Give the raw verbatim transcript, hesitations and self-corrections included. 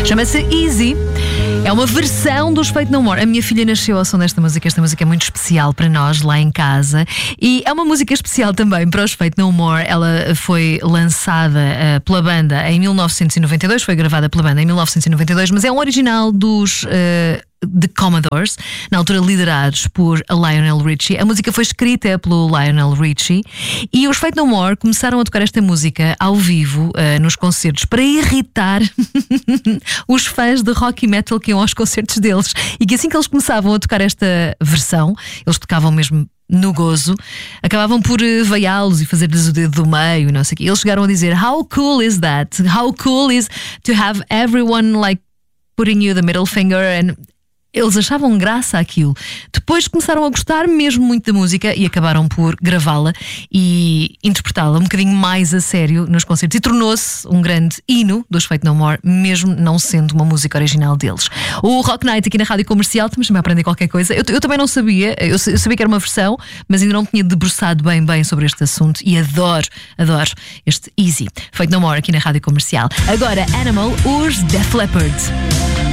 Chama-se Easy. É uma versão dos Faith No More. A minha filha nasceu ao som desta música. Esta música é muito especial para nós lá em casa. E é uma música especial também para os Faith No More. Ela foi lançada uh, pela banda em mil novecentos e noventa e dois. Foi gravada pela banda em mil novecentos e noventa e dois. Mas é um original dos... Uh, The Commodores, na altura liderados por Lionel Richie. A música foi escrita pelo Lionel Richie e os Faith No More começaram a tocar esta música ao vivo uh, nos concertos para irritar os fãs de rock e metal que iam aos concertos deles, e que assim que eles começavam a tocar esta versão, eles tocavam mesmo no gozo, acabavam por uh, vaiá-los e fazer-lhes o dedo do meio e não sei o quê. Eles chegaram a dizer: How cool is that? How cool is to have everyone like putting you the middle finger? And eles achavam graça àquilo. Depois começaram a gostar mesmo muito da música e acabaram por gravá-la e interpretá-la um bocadinho mais a sério nos concertos, e tornou-se um grande hino dos Faith No More, mesmo não sendo uma música original deles. O Rock Night aqui na Rádio Comercial, também vai aprender qualquer coisa. Eu, eu também não sabia, eu, eu sabia que era uma versão, mas ainda não tinha debruçado bem bem sobre este assunto, e adoro, adoro este Easy. Faith No More aqui na Rádio Comercial. Agora Animal, os Def Leppard.